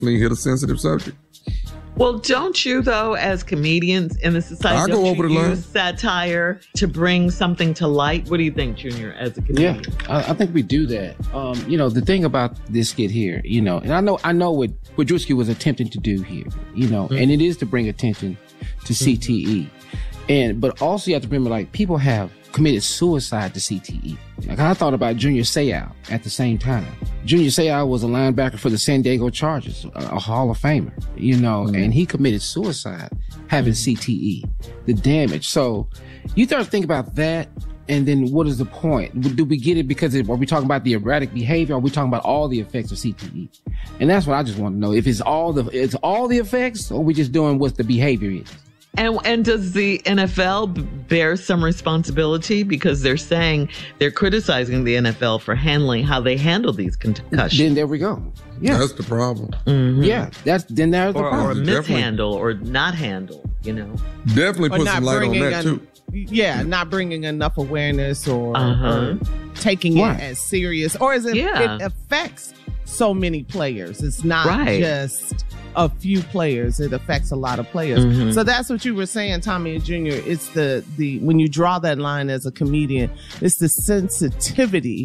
hit a sensitive subject. Well, don't you, though, as comedians in the society, use satire to bring something to light? What do you think, Junior, as a comedian? Yeah, I think we do that. The thing about this skit here, and I know what Drewski was attempting to do here, and it is to bring attention to CTE. But also you have to remember, like, people have committed suicide to CTE. Like, I thought about Junior Seau at the same time. Junior Seau was a linebacker for the San Diego Chargers, a Hall of Famer, and he committed suicide having CTE, the damage. So you start to think about that, and then what is the point? Do we get it because are we talking about the erratic behavior, or are we talking about all the effects of CTE? And that's what I just want to know. If it's all the effects, or are we just doing what the behavior is? And does the NFL bear some responsibility, because they're criticizing the NFL for how they handle these concussions? Then there we go. Yeah, that's the problem. Mm-hmm. Yeah, there's the problem. Or mishandle or not handle. Definitely put some light on that too. Yeah, not bringing enough awareness or taking it as serious, or as it affects so many players. It's not just a few players. It affects a lot of players. Mm-hmm. So that's what you were saying, Tommy and Junior. It's the when you draw that line as a comedian, it's the sensitivity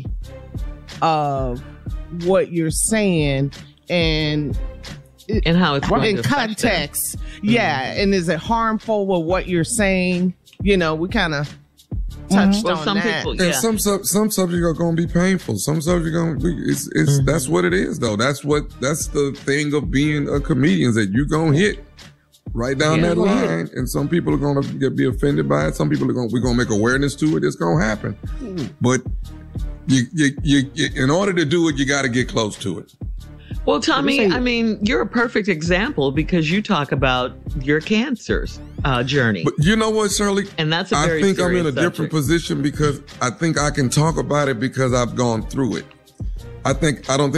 of what you're saying and how it's in context. Yeah, and is it harmful with what you're saying? We kind of touched on some that. People, and some subjects are going to be painful. Some subjects are going to be. That's what it is, though. That's the thing of being a comedian, is that you're going to hit right down that line, and some people are going to be offended by it. Some people we're going to make awareness to it. It's going to happen, but you in order to do it, you got to get close to it. Well, Tommy, I mean, you're a perfect example, because you talk about your cancer's journey. But you know what, Shirley? And that's a I very think I'm in a subject. different position, because I think I can talk about it because I've gone through it. I think I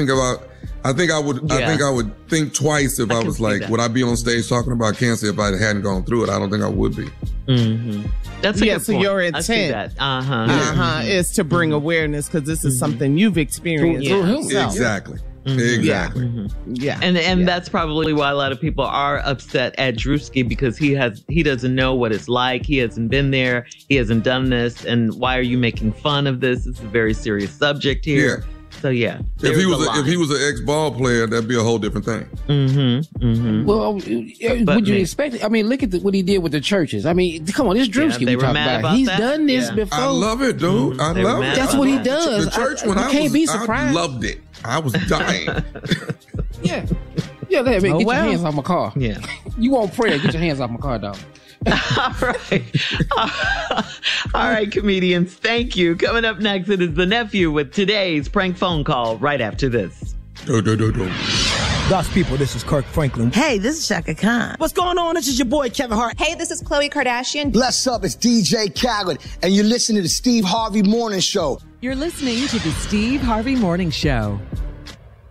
would think twice if I was like, would I be on stage talking about cancer if I hadn't gone through it? I don't think I would be. Mm-hmm. That's a good so point. your intent is to bring awareness, because this is something you've experienced yourself. Exactly. Exactly. Yeah. And that's probably why a lot of people are upset at Drewski, because he doesn't know what it's like. He hasn't been there. He hasn't done this. And why are you making fun of this? It's a very serious subject here. Yeah. So if he was an ex-ball player, that'd be a whole different thing. Mm-hmm. Mm-hmm. Well, would you expect it? I mean, look at what he did with the churches. I mean, come on, this Drewski we talking about. He's done this before. I love it, dude. I love it. That's what he does. The church I loved it. I was dying. Yeah, go ahead, man. Get your hands off my car. Yeah. You want prayer? Get your hands off my car, dog. All right, comedians. Thank you. Coming up next, it is the nephew with today's prank phone call right after this. Thus, people, this is Kirk Franklin. Hey, this is Shaka Khan. What's going on? This is your boy, Kevin Hart. Hey, this is Khloe Kardashian. Bless up, it's DJ Khaled, and you're listening to the Steve Harvey Morning Show. You're listening to the Steve Harvey Morning Show.